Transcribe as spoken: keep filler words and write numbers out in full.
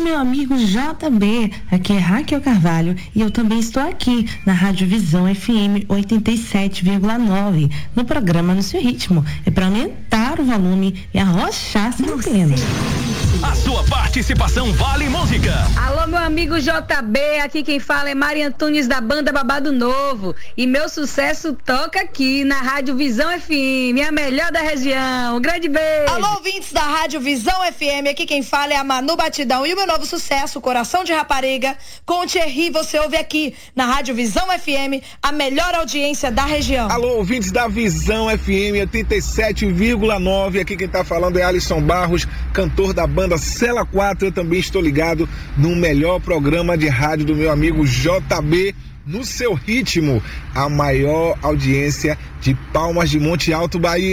meu amigo J B, aqui é Raquel Carvalho e eu também estou aqui na Rádio Visão F M oitenta e sete vírgula nove, no programa No Seu Ritmo. É para aumentar o volume e arrochar essa antena. A sua participação vale música. Alô, meu amigo J B, aqui quem fala é Maria Antunes da banda Babado Novo e meu sucesso toca aqui na Rádio Visão F M, a melhor da região. Um grande beijo. Alô, ouvintes da Rádio Visão F M, aqui quem fala é a Manu Batidão e o meu novo sucesso, Coração de Rapariga, com o Thierry, você ouve aqui na Rádio Visão F M, a melhor audiência da região. Alô, ouvintes da Visão F M oitenta e sete vírgula nove, aqui quem tá falando é Alisson Barros, cantor da banda Cela quatro. Eu também estou ligado no melhor programa de rádio do meu amigo J B, No Seu Ritmo, a maior audiência de Palmas de Monte Alto, Bahia.